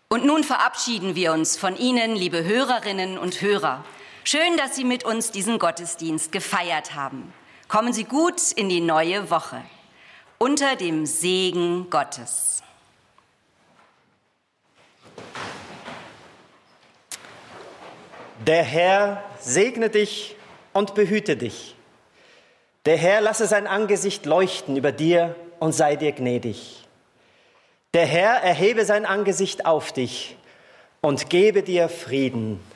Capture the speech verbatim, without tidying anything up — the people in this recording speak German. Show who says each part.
Speaker 1: Und nun verabschieden wir uns von Ihnen, liebe Hörerinnen und Hörer. Schön, dass Sie mit uns diesen Gottesdienst gefeiert haben. Kommen Sie gut in die neue Woche. Unter dem Segen Gottes.
Speaker 2: Der Herr segne dich und behüte dich. Der Herr lasse sein Angesicht leuchten über dir und sei dir gnädig. Der Herr erhebe sein Angesicht auf dich und gebe dir Frieden.